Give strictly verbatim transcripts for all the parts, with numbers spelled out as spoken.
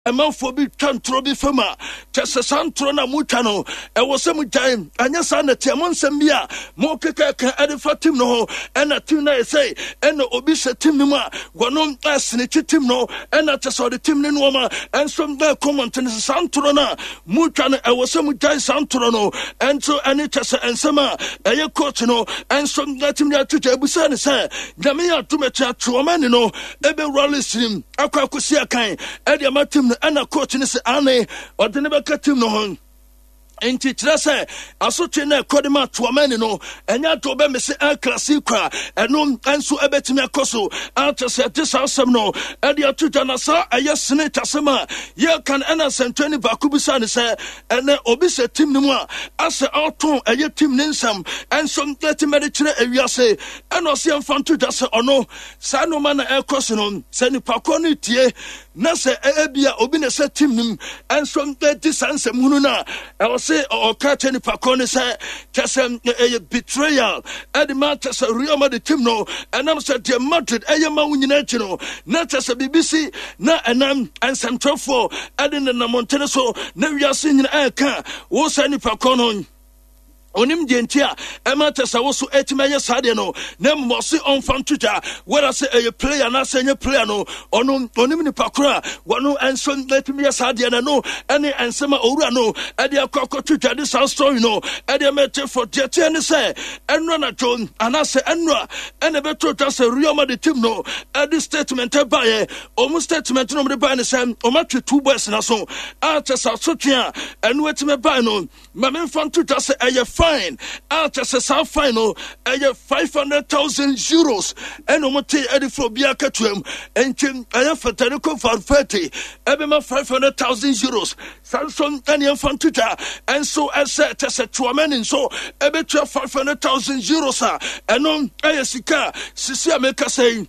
Emanfo bi tantro bi fema tese santro na mutano e wo se mutan anya sa na tie monsem bia mo keka ka edifa tim no ena tim na say ena obi se tim no ma wono asne tim no ena tese ode tim ne no ma enso da comment ne santro na mutano e wo se mutan santro no ento ene tese ensema eye coach no enso da tim ya tuja ebusa ne say nyame ya tumecha tuomani no ebe rolling akwa akosi akan e de matim ana coach ni se ane ode ne beka tim no hon enti trese asotwe na kodema tuamani no enya to be me se a classica eno enso ebetimi akoso atese tisasem no e de atuja na sa aye sene tasema ye kan ana sentweni bakubisa ne se ene obi se tim ni mu a ase auton aye tim ne nsam enso ngeti me de kire awiase eno se mfanto dase ono sa no ma na ekoso no se ni pakọ ni tie na se ebia obi ne se tim nim enso ngeti sansem hunu na e or catching Pacone say, Tessam a betrayal, Edima Tessa Rioma de Timno, and I'm said to Madrid, Ayama Unitino, not as a B B C, not an am and Central for adding the Monteneso, never seen a car, was any Paconon. Onim dientia emata sawoso etimeye sade no na mmosi onfantuja where say a player na say player no ono onim ni pakura wono enso etimeye sade na no ene ensema owura no e de akokotuja this story no e de mete for tietia ne say enro na John anase enro ene beto ta say Rioma de team no e de statement e bae omu statement no de bae ne say o matwe two boys na so a tesa sotwea enu etime bae no ma menfantuja say eye fine after sa final eh five hundred thousand euros and omote edifo bia katuem entim eh Federico Valverde ebema five hundred thousand euros Samson and Infantuta and so as set as a tuamen so ebetra five hundred thousand euros and on eh sika sisi ameka say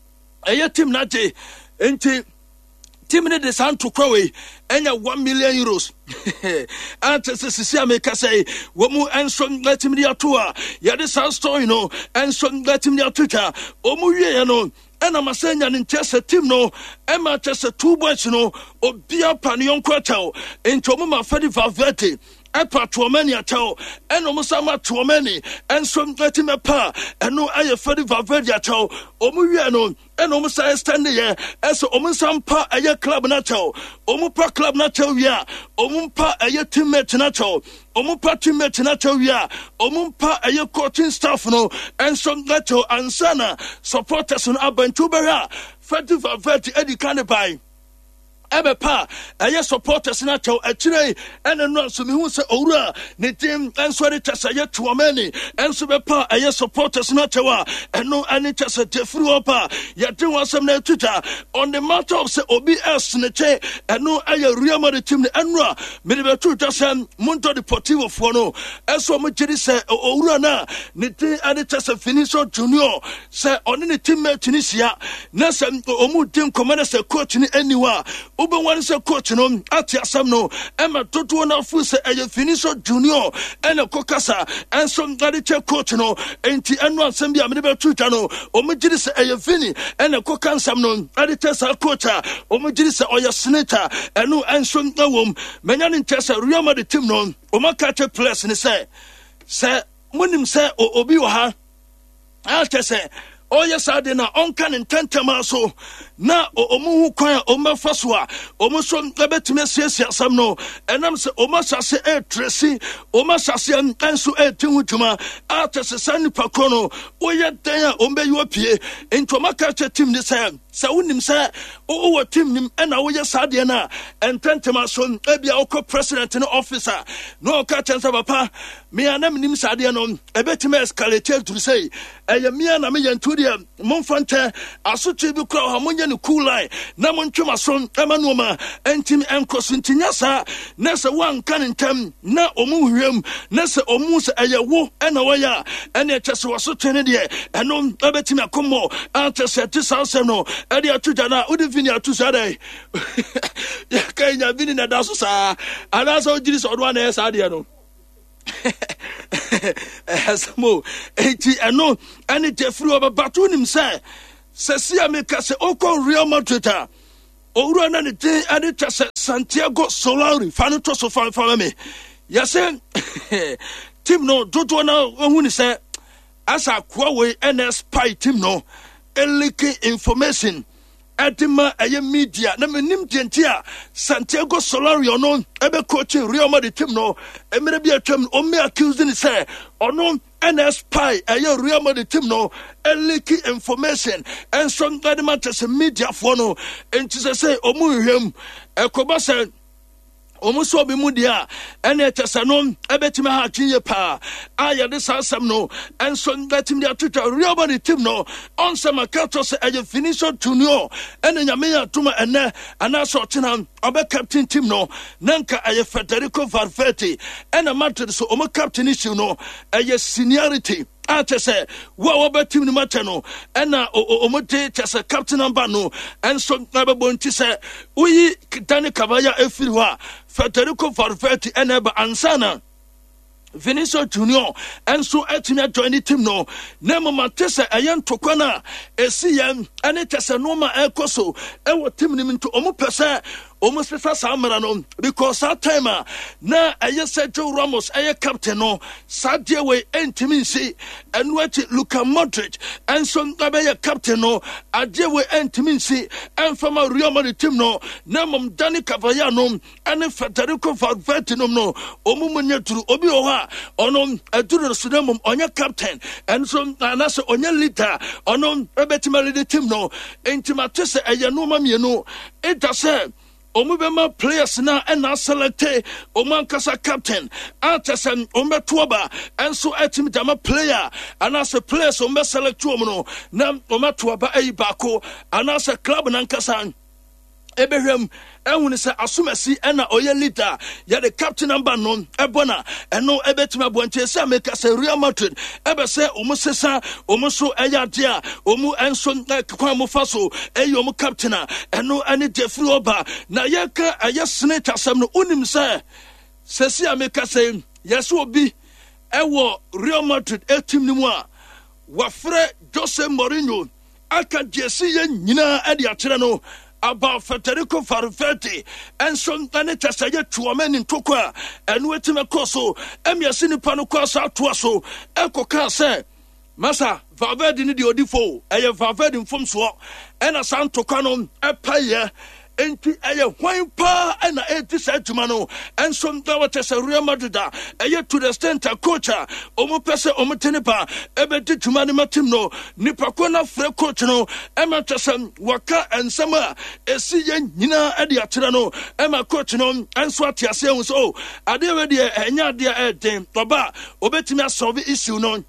eh team nate enti Timine de Santo Crowe, enya one million euros. Ante se sisi ameka say, womu enso ngatimidi atua. Yade sa story no, enso ngatimidi atuta. Omu ye no, ena masenya nintese team no, ema tese two boys no, obia panion kwatao. Into omu mafedi Valverde. Epa tuomeni atao eno musama tuomeni enso ngati pa eno aye fedi Valverde atao omu wie no eno musa stand ye eso omu sampa aye club na atao omu pa club na atao wia omu pa aye teammate na atao omu pa teammate na atao wia omu pa aye coaching staff no enso ngati ansana supporters no abantu bera fedi Valverde edi kan buy ebe pa aye supporters na tell akire ene no so me hu se owura ne tim enso de tesa ye tuomeni enso be pa aye supporters na tell a eno ani tesa defru opa ye tin wasem na tuta on the matter of se obi else ne che eno aye Rioma de tim ne enra me de be tuta sem Mundo Deportivo fo no enso mo giri se owura na ne tin ani tesa Vinicius Junior se oni ne teammate ni sia na se omu tin komanda se coach ni eniwa Ube one se coach no ati asam no ema toto na fu se eye Vinicius Junior ene kokasa enso ngade che coach no enti eno asam bia me be tuta no omugiri se eye Vini ene kokansam no ade che sa coach a omugiri se oya senator eno enso ngawom menya ne ntese Rioma de team no omaka che place ne se se monim se obi wo ha ate se oya sade na onka ne ntentema so na omu hu kwan omefa so a omu so ebetime siesia asam no enam se omasase e tresi omasase enso e tinhu dwuma atese sanipa kono oya den a ombe yopie ento maka che team ni se se wonim se o wo team nim na oya sade na ententema so ebia okọ president no officer no ka chensa papa me anam nim sade no ebetime escalate to say eye me na me yantudi monfante asotwe bi kra ha monye ne cool line na montwema so emanuoma entim enkosuntinya sa na se wan kan ntam na omu hwem na se omu se ayewo ena waya ena chese wasotwe ne de eno ebetimi akomo atese tisase no e de atuja na udi Vini atusa dai ya kanya Vini na daso sa ana so jiri so do na sa de no Asmo enti eno ani defru oba batunim say sesi ameka se oko Real Madrid owura na ne din ade kyase Santiago Solari fanu to so fan fan me yase team no dodo na hu ni say asa kwa we N S Spy team no eliki information Adima aye media na menim dientia Santiago Solari ono ebe coach Real Madrid team no emere bi atwam o me accused ni say ono N S Spy aye Real Madrid team no eliki information and some Manchester media for no enti say omu hwem ekoba say omuso obi mu dia ene etese no ebetime ha twinye pa aya de sansam no enso betim dia tuta Real Madrid team no onse makato se eye finisher junior ene nyame ya tuma ene ana so tena obe captain team no nanka eye Federico Valverde ene Madrid so omo captain issue no eye seniority ate se wo wo betim ni match no ena omote chese captain number no enso na be bonti se uyi Dani Kavaya efiri ho Federico Valverde eneba ansana Vinicius Junior enso etime join the team no na matese ayen tokwana esiyem ene tese no ma ekoso ewo team ni nto omo pese omo spesa samara no because that time na aye Sergio Ramos aye captain no sadie we entimi nsi enu ati Luka Modric enso abe captain no adie we entimi nsi enfama Real Madrid team no na mom Dani Kavaya no ene Federico Valverde no no omo munye turu obi o ha ono aduru sudamum onye captain enso anase onye leader ono ebetima lead team no entimatese aye no ma mienu etase omubema players na ena selecte omankasa captain atesen ombetuoba enso etim dama player anase players ombe select omo na omatuoba ayi bako anase club nankasa ebehwem ehunu se asumasi ena oye leader ya the captain number no ebona eno ebetima bonche se make se Real Madrid ebe se omo sesa omo so eya dia omo enso kwan mo faso eyo omo captain eno ene defri oba na yeka aye snake asem no unim se sesi ameka se yeso obi ewo Real Madrid etim ni mu a wafre Jose Mourinho aka jesi ye nyina ade akyere no about Federico Valverde and some planeta say to men in Tokwa and wetima koso emiasini panuko sa to so eko ka say masa Valverde ni di odifo eye Valverde mfom so and asan Tokwa no epaye enti eye hwan pa na eti sa adwuma no enso ndawate se Real Madrid eye to the center coach omo pese omo tenepa ebedi dwuma ne matim no nipa ko na frɛ coach no ema twesem waka ensema esi ye nyina ade akyere no ema coach no enso atiase hu so ade we de enya ade eden toba obetimi asolve issue no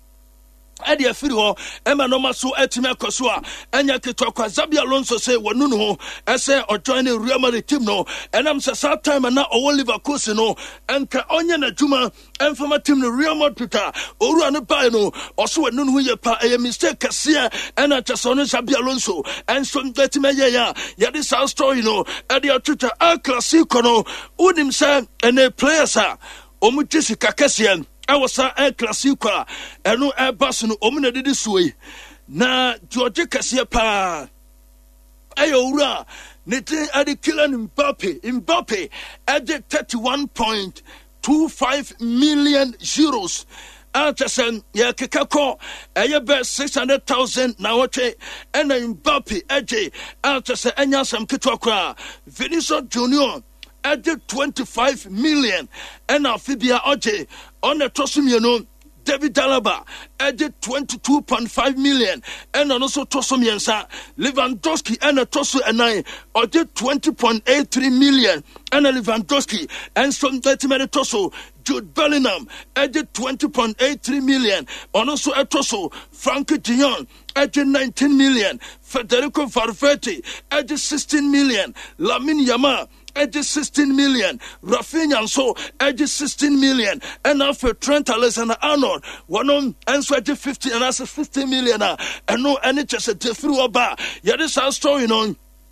ade afiri ho ema no maso etime akoso a enya ketokwa Xabi Alonso say wonu no ho ese o join the Real Madrid team no enam say that time na o Leverkusen no enka onye na dwuma enfama team no Real Madrid oru ane bai no oso wonu no ye pa e mistake kase ena cheso no Xabi Alonso enso etime ye ya ya this story no ade atuta El Clasico no unim say ene players a omu tisi kakase awasa El Clasico eno Airbus no omuna didi suwe na George Kasia pa ayo ura nete adi Kylian Mbappe Mbappe ade thirty-one point two five million euros atesen ya kekako eye be six hundred thousand na wote ena Mbappe ade atesen enya sam ketwa kra Vinicius Junior ade twenty-five million ena Fibia oje on the Tosumiano, David Alaba added twenty-two point five million, and also Tosumiansa, Lewandowski and a Tosu and I added twenty point eight three million, and a Lewandowski and some thirty minute Tosu, Jude Bellingham added twenty point eight three million, and also a Tosu, Frankie de Jong added nineteen million, Federico Valverde added sixteen million, Lamine Yamal edge sixteen million, Rafinha so edge sixteen million, and after Trent Alexander-Arnold one on and so edge fifty and that's fifty million and no any just a different bar. Yeah, this our story on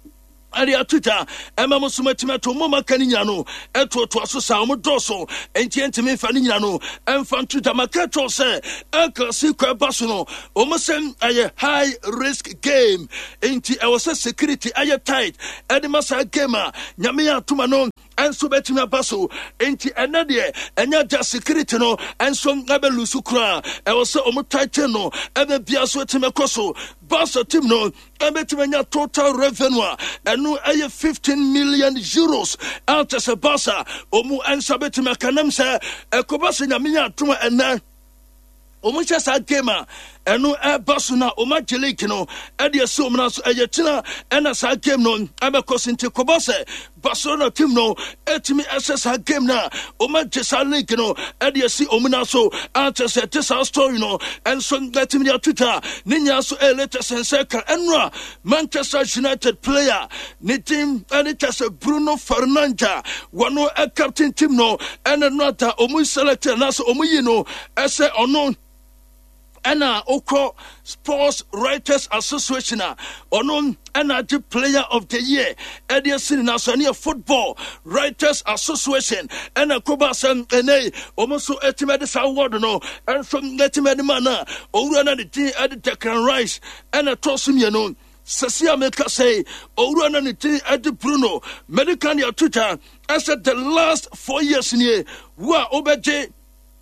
Aria Twitter, Emma Musumatima, Mama Caniniano, Eto to Asusa, Modoso, and Tientime Faniniano, and Fantuta Macato say, Uncle Secret Basuno, Omasem, a high risk game, ain't I was a security, I tight, Edimasa Gamer, Yamia Tumanon. And so betima baso enti enade enya ja security no enso ngabelu sukra e wo se omo title no ebe bia so time koso baso team no ebe timenya total revenue enu eye fifteen million euros out as a basa omo enso betima kanam se ekobasa nyamenya atuma ena omo chesa gamer enu e baso na oma jelek no e de so omna so eye tina ena sa game no ebe kosinti kobase Barcelona team no etimi access her game na oma jesa league no e de si omna so answer this our story no and so let me Twitter ninya so e latest sense ka enra Manchester United player ni team and just Bruno Fernandes wano a captain team no and another omu selected na so omu yi no e say ono Ena Oko Sports Writers Association Onon Ena the Player of the Year Edia Sina Sania Football Writers Association Ena Koba San Ene Omoso Etimedes Award no and from Etimed Mana Orana the team at the Declan Rice Ena Tosum Yanon Sasia Meka say Orana the team at the Bruno Medican ya Twitter I said the last four years in here Wa Obeje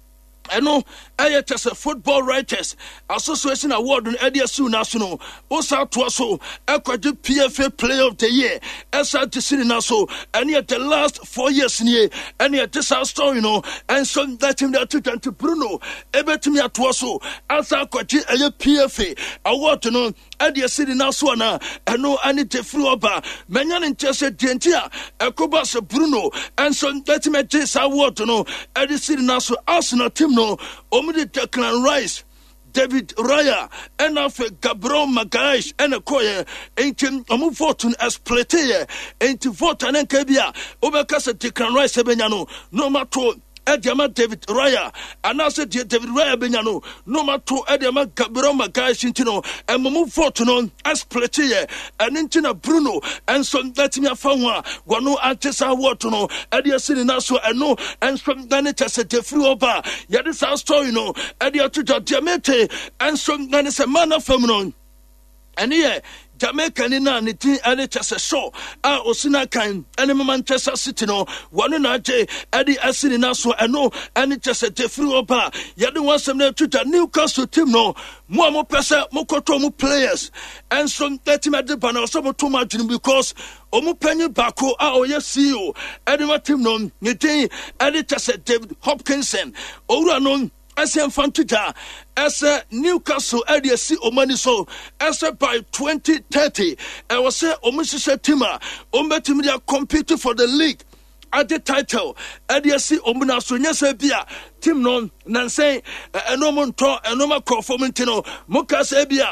I know I just a Football Writers Association Award on Edia Su National. Also to us so Equity P F A Player of the Year. S R T City Naso and yet the last four years in here and yet this our story you know and so that him that to Bruno Ebetimia to us so as I got a P F A award to know Edia City Naso na and no I need to flew over Manyan in Chester Gentia Ekobas Bruno and so that him at this award to know Edia City Naso Arsenal team no Omidi Declan Rice, David Raya, and after Gabriel Magalhaes, and a coyer, ain't him a move fortune as player, ain't to vote and Kabia, Obacasa Declan Rice, Benyano, no matter. Ediama David Raya, and I said David Raya Benyano, no matter Ediama Gabriel Magalhaes Intino, and move fortune as player, and Intina Bruno, and so let me have found one no Antessa Waterno, Edia City Naso, and no, and from Danita said the flew over, yet it's our story, no, Edia to Diamete, and so then it's a man of feminine. And here, Jamaica nina ni tin ane chase show a osina kan ane Manchester City no wanu na je ade asini na so eno ane chase defri oba yade wansem na Twitter Newcastle team no mo mo pese mo koto mo players and so that team ade bana so mo too much because omo panyi bako a oye C E O ade ma team no ni tin ade chase David Hopkinson owura no Asian Fantita as a Newcastle area see Omani so as a by twenty thirty I was say Omisha Tima Ombetimia competing for the league at the title area see Omana so nyasa bia team non nan say enomon to enoma conformantino Mokas ebia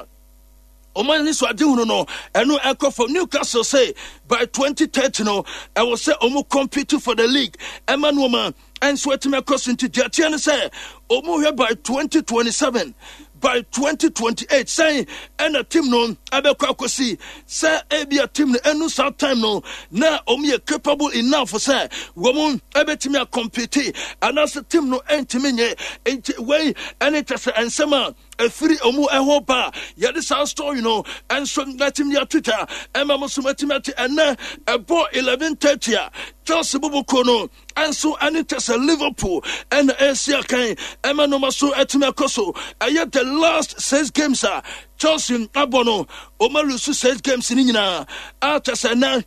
Omani so adi no eno echo from Newcastle say by twenty thirty no I was say omo competing for the league Emmanuel and sweating my cost into Jatian say omo here by twenty twenty-seven by twenty twenty-eight say and a team no abekwa see say e a team no enu sa time no na omo capable enough for say woman ebetimi compete and as a team no entimi nye enti way and it as ensema a free omo eho ba ya this our story no and so that him ya Twitter emma musumatimati and a ball eleven thirty Chelsea Bobo Kono and so and it as a Liverpool and Asia kan emma no maso etima koso ayat the last six games are Chelsea abono omalusu six games ni nyina atasa na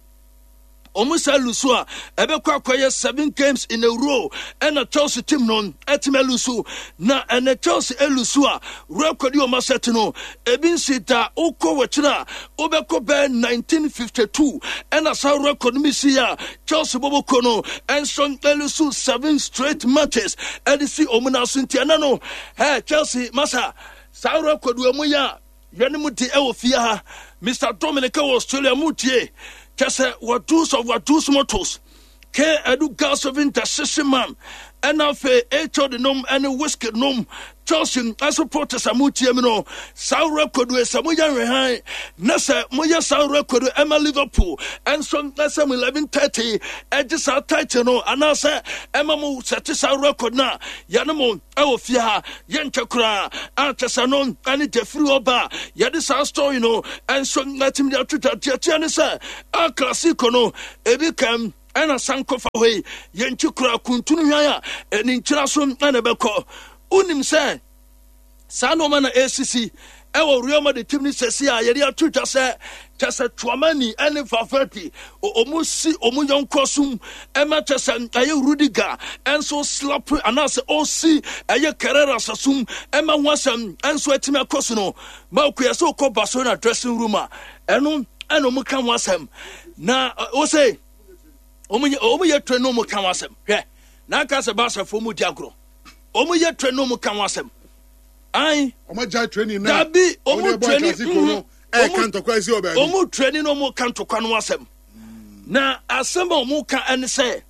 Omusa Lusua, Ebekwa Kwaya seven games in a row, and a Chelsea team non, Etimelusu, na and a Chelsea Elusua, record you Masetino, Ebin Sita, Oko Wachina, Obeko Ben nineteen fifty-two, and a Sao record Misia, Chelsea Bobo Kono, and Son Elusu seven straight matches, and see Omuna Sintianano, hey Chelsea, Masa, Sao record Wemuya, Yanimuti Eofia, Mister Dominic Australia Mutie. Just what dos of what dos motors. Ke edu gas of intercession man ɛna fe echo de nom ɛne whiskey nom Chelsea aso protest amutie mi no saa record we sa mo ya rehan na sa mo ya saa record Emma Liverpool enso na sa eleven thirty edge sa title no ana sa Emma mo set sa record na ya no mo e wo fie ha ye nchekura antesa no ani Jeffrey Oba ya de sa story no enso na tim dia twitter tia ne sa a classico no ebi kam ana sankofa we ye nchekura kuntunu hwan a eni nkyira so na beko unim say sa no man A C C e wo Real Madrid team ni sesi a ye dia tuja say tese Tchouameni ene Valverde omu si omu yonkosum e ma tese aye Rudiger enso slap anase o si aye Carrera sasum e ma wasam enso etime akoso no ma okuya so ko Barcelona dressing room a eno eno mu kan wasam na o say omu omu ye train no mu kan wasam hwe na ka se Barca fo mu diagro omu ye train no mu kan wasam ai omu jai training na dabi omu training no e kan to kwasi oba omu training no mu kan to kwa no wasam na asem omu kan en say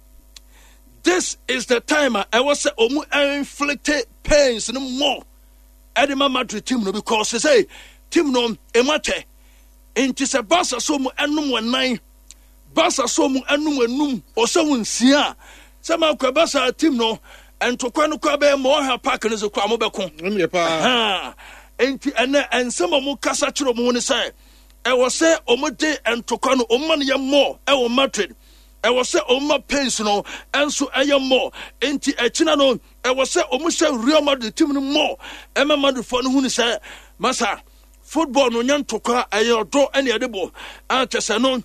this is the time I was say omu inflicted pains no more Edema Madrid team no because say team no emate enti se Barca so mu enum wanan Barca so mu enum enum o so wonsia se ma kwa Barca team no entokwa no kwa be mo ha park no so kwa mo be ko me pa ha enti ene ensema mo kasa kiro mo ni say e wo se omode entokwa no omma no ye mo e wo Madrid e wo se omma pains no enso e ye mo enti echina no e wo se omusha Real Madrid team no mo e ma Madrid fo no hu ni say masa football no nyantokwa e ye odo ene edebo a chese no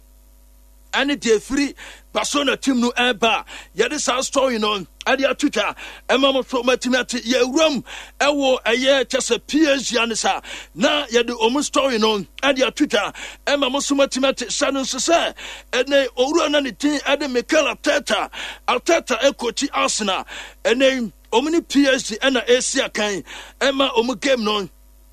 ane de free Barcelona team no eba ye de sa story no ade atuta ema mo so matimati ye rum ewo eye chese P S G anisa na ye de omu story no ade atuta ema mo so matimati sanu so se ene owura na ne tin ade Mikel Arteta Arteta ekochi Arsenal ene omu ni P S G ena Asia kan ema omu game no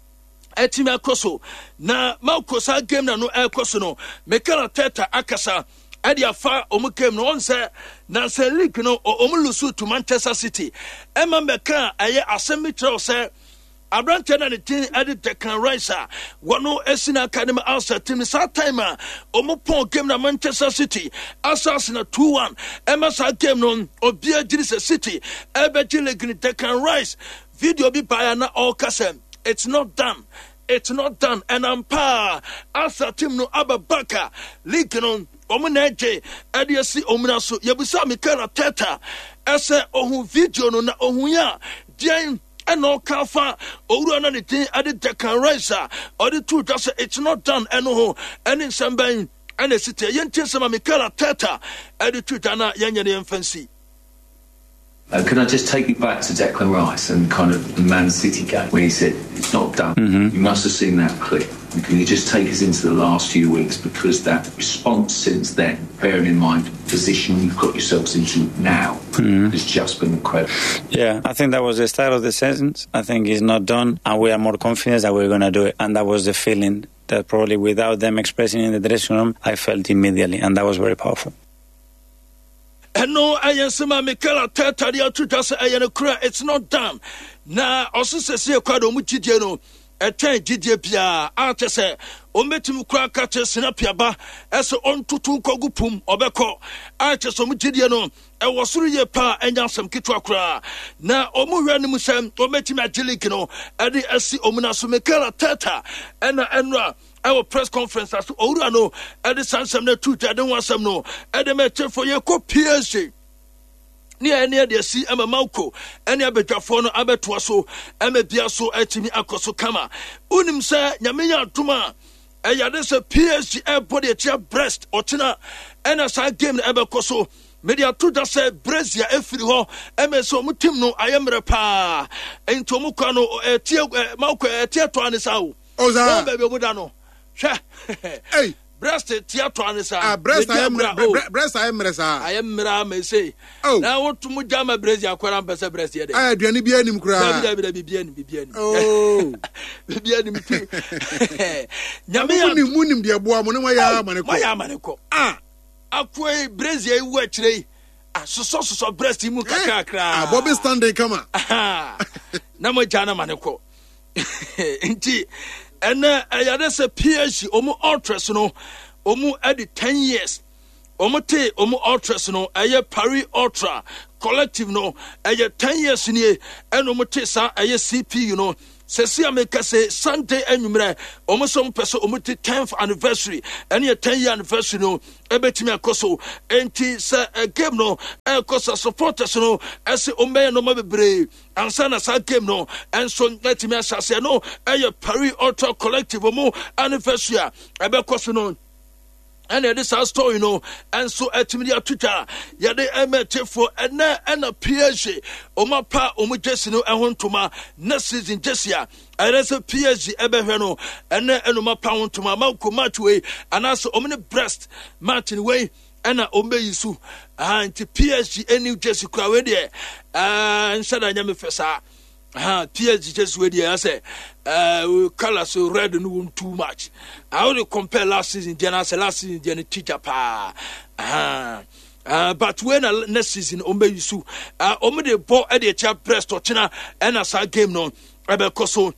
etimi akoso na makosa game na no ekoso no Mikel Arteta akasa adi afa omu game no onse na se league no omu lusu to Manchester City ema meka aye asemi tro se abrante na ne tin adi Declan Rice wono esina academy Arsenal team sa time omu pon game na Manchester City Arsenal two one ema sa game no obi agiri se City ebe jile gini Declan Rice video bi baya na all kasem it's not done. It's not done. And I'm pa asa team no ababaka league no omuneje adiasi omunaso yebusa Mikel Arteta ese ohun video no na ohun ya dia eno kafa owura na ne tin ade Declan Rice or the two just it's not done eno ho ene semban ene site yentin sama Mikel Arteta ade two dana yenye ne fancy. Uh, can I just take you back to Declan Rice and kind of the Man City game when he said it's not done? Mm-hmm. You must have seen that clip. Can you just take us into the last few weeks, because that response since then, bearing in mind the position you've got yourselves into now, mm-hmm. has just been incredible. Yeah, I think that was the start of the sentence. I think it's not done, and we are more confident that we're going to do it. And that was the feeling that probably without them expressing in the dressing room, I felt immediately, and that was very powerful. And no, I am some Mikel Arteta, the other just a cry. It's not done. Now, also say, Quado Muchidino, a ten G D P R, Arte say, Ometum crack catches in a piaba, as on to two cogupum, Obeko, Arte Somuchidiano, a was three pa and some kitwakra. Now, Omuranism, Ometim Agilicino, and the S C Omunasu Mikel Arteta, and Enra. Our press conference as to Orano at the San Sam two, I don't want some no, at the matter for your co P S G. Near near the sea, Emma Malco, any abetrafono abetuaso, Emma Biaso, Etimi Akoso Kama. Unim say, Yamia Tuma, a Yadesa P S G airport, a chair breast, or Tina, and a side game Ebecoso. Media tuta se Brazia efiri ho emeso mutim no ayemrepa ento mukano etie Malco etie to anisau. Oza baby obuda no. Hey, breast theater anisa. Ah, breast I am breast I am resa. I am mira me say. Oh, now want to mujama breast akwara mpese breast ye dey. Ah, aduani bi anim kura. Dabi dabi bi anim bi anim. Oh. Bi anim ti. Nyame ya munim munim de boa mo ne wa ya amaneko. Wa ya amaneko. Ah. Akwe breast ye wu akire. ah so so so breast mu kakra kra ah Bobby Stanley come na mo jana maneko nti ene ayade se P H G omu ultras no omu edi ten years omu te omu ultras no aye Paris Ultra collective no aye ten years ni e omu te sa aye C P you know Sesi America say Sunday enumere omo som person omo ti tenth anniversary and your ten year anniversary no ebetimi akoso enti say a game no e koso supporters no ese ombe no ma bebre ansa na sa game no enso letimi asase no e Paris Ultra collective omo anniversary ebe koso no and this our story, you know, and so at media Twitter, Yade Emete for and and a P H G, Oma Pa, Omo Jessino, and one to my next season, Jessia, and as a P H G, Ebeheno, and then Oma Pa to my Malco Matway, and also Omni Breast, Martin Way, and a Ombe Yusu, and to P H G, and New Jersey crowd there, and said I never first. Ah, P H G just wait here. I say, uh, color so red and too much. I only compare last season. Then I say last season, then teacher pa. Ah, uh, but when uh, next season, Ombe Yusu, uh, Ombe the ball at the chap press or China, and I saw game no. Because so.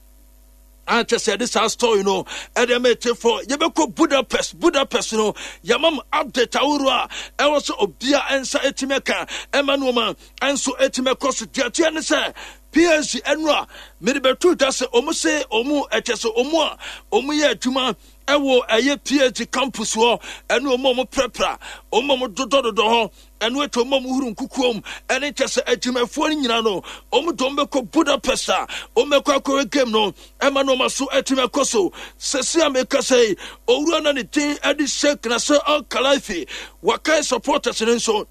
I just said this our story, you know, and I made it for Yabeko Budapest, Budapest, you know, Yamam update Aurora, and also Obia and Sa Etimeka, Emmanuel, and so Etimekos, Jatian say. P S G enra me be to just omo say omo echeso omo omo ye adwuma ewo eye P S G campus ho eno omo mo prepra omo mo dododo ho eno eto omo mo huru nkukuom ene chese adwumafo ni nyina no omo dombe ko Budapest omo ko akore game no ema no maso etime koso sesi ameka say owura na ne tin edi shake na so Al Khalifi wakai supporters ne so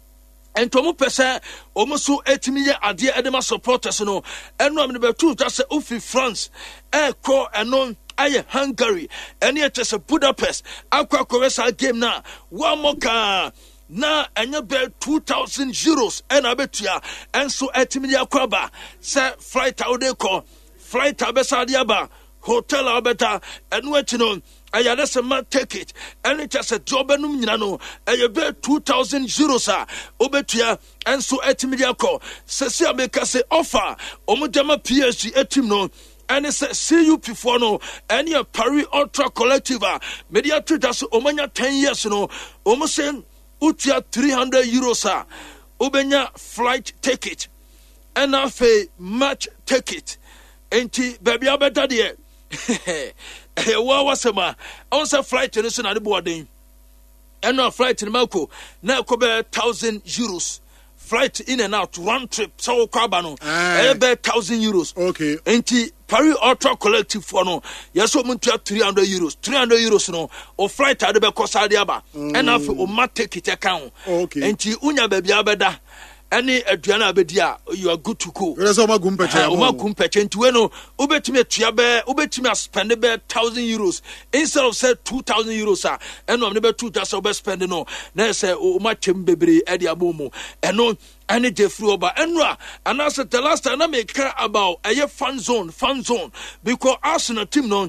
and to mo pese omo so etimi ye ade edema supporters no eno am ne be tu just say ofi France e ko eno aye Hungary ene ye chese Budapest akwa koresa game na one more ka na enye be two thousand euros ena betua enso etimi ye akwaba say flight awde ko flight abesa de aba hotel abeta eno echi no ayade se ma take it and it just a job enum nyina no eye be two thousand euros a obetua enso etimidia call sesi ameka se offer omodema P S G etim no and it's C U P for no and your Paris Ultra collective media Twitter so omanya ten years no omo say utia three hundred euros a obenya flight ticket and afa match ticket enti baby abeta de wa wasema on say flight no so na de boarding and no flight in Malco na ko be one thousand euros flight in and out one trip so kwaba no e be one thousand euros okay enti Paris Ultra collective for no yes so mun three hundred euros three hundred euros no o flight ade be kosa de aba and afi o ma take it account okay enti unya ba bia beda any aduana abedia you are good to go we so ma gumpeche o ma gumpeche nti we no obetimi atua be obetimi spend be one thousand euros instead of say two thousand euros ah eno am be two thousand be spend no na say o ma tem bebre e dia bomo eno any jeffrey oba enra and as the last time I make about a fan zone fan zone because Arsenal team no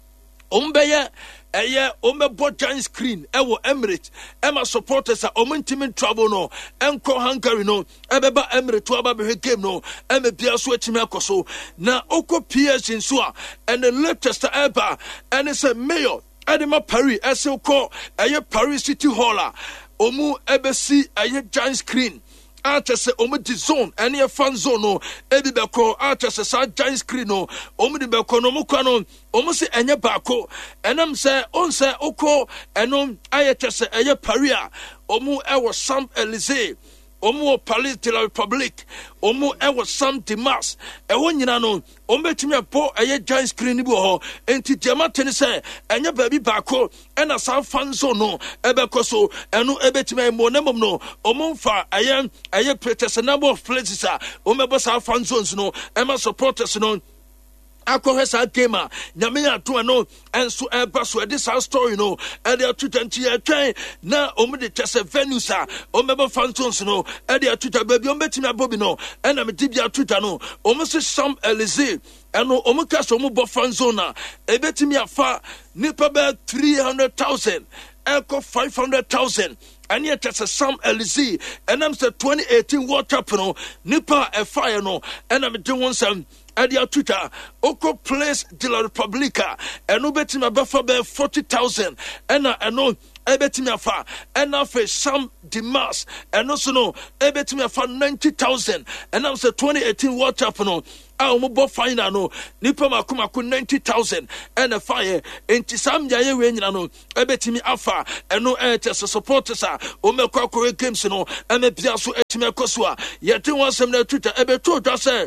ombeye eye omebo giant screen ewo Emirates ema supporters a omuntimin travel no enko Hungary no ebeba Emirates to aba be game no eme bia so atimi akoso na oko P S G nso a and the latest ever and it's a mayor Edema Paris ese ko eye Paris City Hall a omu ebesi eye giant screen Archer say omo di zone any a fan zone no ebi beko Archer say sa giant screen no omo di beko no mo kwa no omo say enye bako enam say on say oko enom ayete say eye Paris omo e was Sam Elysee omo Palais de la République omo e was Sam Dimas e won nyina no omo betimi apo eye giant screen ni bo ho enti diamante ni say enye baby bako e na sa fan zone no e beko so eno e betimi mo nemom no omo fa eye eye pretest number of places a omo be sa fan zones no e ma supporters no akɔhwɛ saa game a nyame ato no enso eba so this our story no e dey twenty atwan na omo de chese venues a omo be fantoms no e dey tuta baby omo betimi abobi no e na me dibia tuta no omo se Sam Elysee eno omo ka so omo bo fan zone a e betimi afa nipa be three hundred thousand echo five hundred thousand and yet as a Sam L Z and I'm said twenty eighteen World Cup no nipa a fire no and I'm doing some at your Twitter Oko Place de la Republica and no betting my buffer by forty thousand and I know ebetimi afa and afa Sam Dimas and also no ebetimi afa ninety thousand and I'm say twenty eighteen World Cup no a omo final no nipa makuma ku ninety thousand and a fire enti Sam yaye we nyina no ebetimi afa and no eh test supporters a omo kwakore games no and bia so etimi akoso a yete wansem na Twitter ebeto dwa say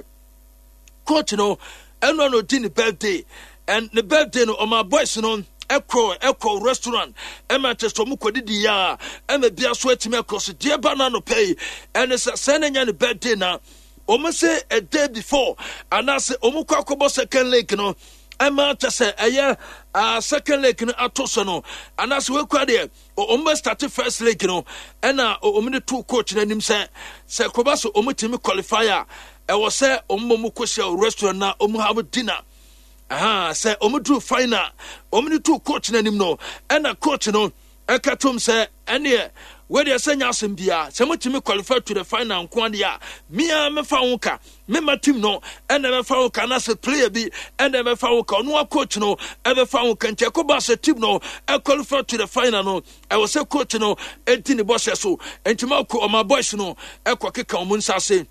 coach no and no di ni birthday and the birthday no o my boys no Echo, Echo restaurant, Emma Testomuko did ya, Emma Bia Sweaty across the dear banana pay, and it's a sending any bad dinner. Almost say a day before, and I say Omukakobo second lake, no, Emma just say a year, a second lake in Atosono, and as we quite there, or almost started first lake, no, and now Omini two coach and him say, Sir Kobaso Omutimi qualifier, I was say Omomukosia restaurant now, Omu have dinner. Aha, say omudu final omni two coach na nim no and a coach no ekatom say ene we dey say nyasem bia say mutimi qualify to the final nko dia me a me fa wonka me ma team no and me fa wonka na say player bi and me fa wonka no coach no e be fa wonka nche ko ba say team no e qualify to the final no I was say coach no enti ni boss so enti ma ko o my boys no e kwa keka omun sa say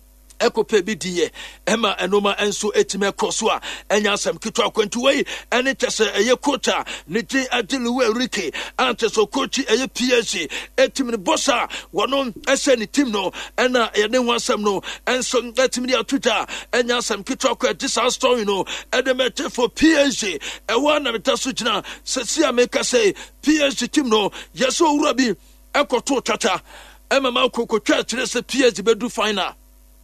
Eko pebi diye Emma enoma enso etime krosua enya asem kitwa kwantu wei ene tese eye coacha ne je adiluwe rike ante so coachi eye P S G etime ne bossa wono ese ne team no ena ye ne wansam no enso etime dia Twitter enya asem kitwa kwa this story no edemete for P S G e wana metaso gina sesi ameka say P S G team no yeso owura bi ekoto tata Emma ma kokotwa kire se P S G bedu final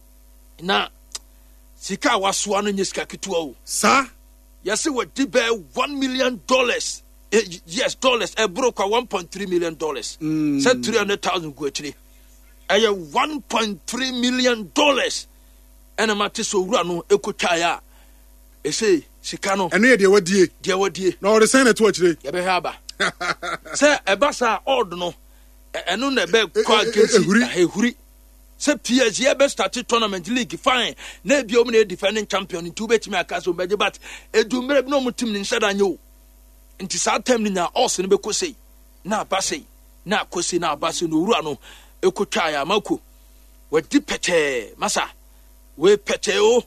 na sika wasua no nyesika kitua o sa yesi we dibe one million dollars eh, yes dollars e broke one point three million dollars mm. Said three hundred thousand go actually eh one point three million dollars ena mate so wura no ekotwa ya e say sika no eno ye de wadie de wadie na o de sign to actually ye be ha ba say e ba sa odd no eno na be kwa against ehuri say P S G ever started tournament league fine na bi omu na defending champion in two bet me akaso beje but edumre no mu team ni nsada nyo nti sa time ni nya os ne be kosei na abasei na kosei na abasei no wura no ekotwa ya mako we di pete masa we pete o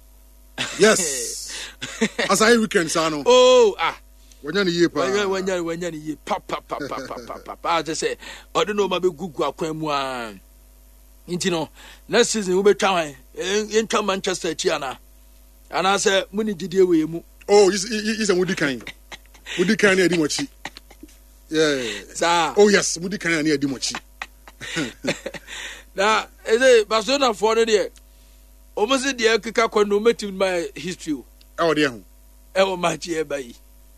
yes as I weekend sano oh ah wanya ni ye pa wanya wanya wanya ni ye pa pa pa pa pa pa pa just say odo no ma be gugu akwan mu a Intino, next season we be trying into Manchester Chiana. And I said, Muni did you with you? Oh, he's a Moody kind. Moody kind of Dimochi. Yeah. Oh, yes, Moody kind of near Dimochi. Now, is it Barcelona for the year? Almost the Kaka condomet in my history. Oh, dear. Oh, my dear, by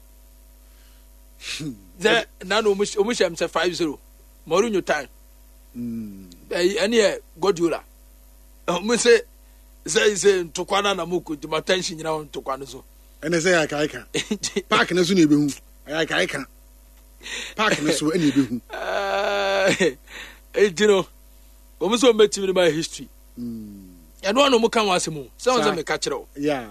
that none of which I'm say five zero. More in your time. Mm. Any Godula. Um, say, say, say, to Kwana Namuku, to my attention, you know, to Kwanazo. And I say, I can. Park in a sunny boom. I can. Park in a sunny boom. Uh, you know, almost one met in my history. And one of them can was more. Sounds like a catcher. Yeah.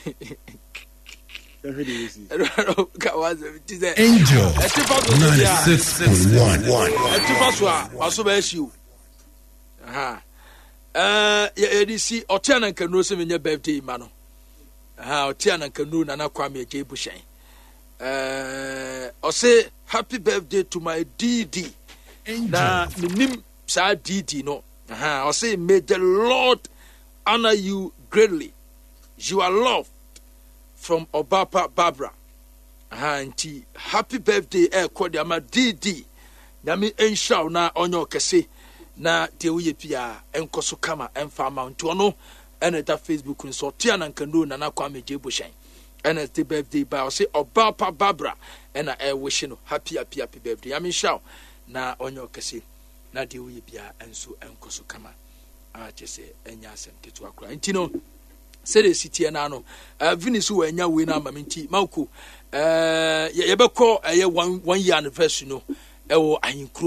Angel ninety-six point one. Also, bless you. Aha. Uh, yeah, you see, Otiana can know some in your birthday, Mano. How Otiana can know Nana Kwame J. Bushain. Uh, I say happy birthday to my D D. Na minim sa D D no. Aha. I say may the Lord honor you greatly. You are loved. From Obapa Barbara. Auntie, happy birthday, eh, Kodiama D D. Nami enshaw na onyo kese na tewe pia enkoso kama emfa mount ono eneta Facebook ni so tia na nkando na na Kwame J. Bushain. Ena the birthday by say Obapa Barbara ena e wish no happy happy happy birthday. Yami enshaw na onyo kese na tewe pia enso enkoso kama. Ah chese enya asem ketu akura. Ntino Sede city na no uh, Vinisu we nya we na maminti mauko uh, ye be call uh, one one year anniversary no e wo ayinkro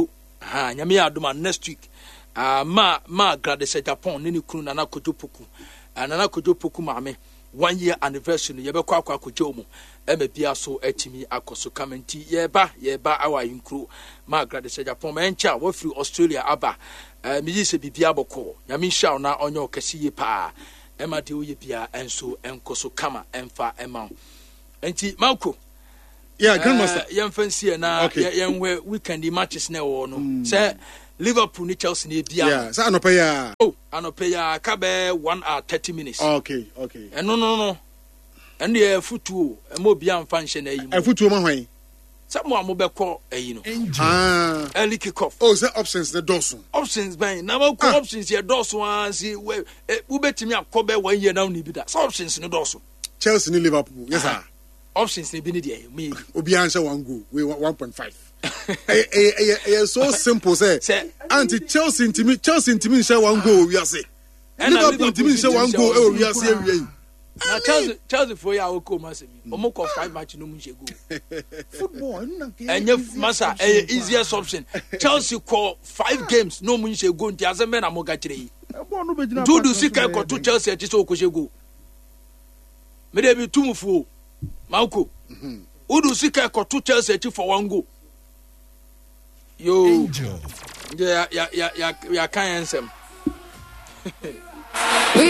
ha nyame ya adoma next week uh, ma ma Gladys Japan ne ne kunu Nana Kojo Poku uh, Nana Kojo Poku maame one year anniversary ye be kwa kwa kojo mu e me bia so atimi akoso kamenti ye ba ye ba awa yinkru ma Gladys Japan ma encha wo free Australia aba uh, mi yise bibia boko nyame hwa na onye okasi ye pa e ma de oye bia enso enkoso kama emfa ema enti mako yeah grandmaster uh, yem fancy na okay. yem we weekend matches na wo no mm. say Liverpool ni Chelsea ni bia yeah say anope ya oh anope ya ka be one hour thirty minutes okay okay eh no no no and the futuo e mo bia mfa nhye na yi e futuo ma hwan say mo amobekọ ayi no ah early kick off oh say options the dosun options ban na ma ko ah. options ye dosun ansi we ubetimi akobe one year now ni bi da say options ni dosun Chelsea ni Liverpool yes sir options ni bi ni dey me obi answer one goal we one point five eh eh eh so simple say anti Chelsea intimi Chelsea intimi share one goal we are say Liverpool intimi share one goal e we are say we na Chelsea Chelsea for ya oko masemi omo ko five match no mu shego football na enye masa eh easiest option Chelsea call five games no mu shego nti azembe na mo ga kire yi dudu sika ko to Chelsea ati so ko shego me dey be tumufu Mauko. Mhm. Udu sika ko to Chelsea ati for one goal. Yo. Angel. Yeah, yeah, yeah, yeah, yeah, can answer.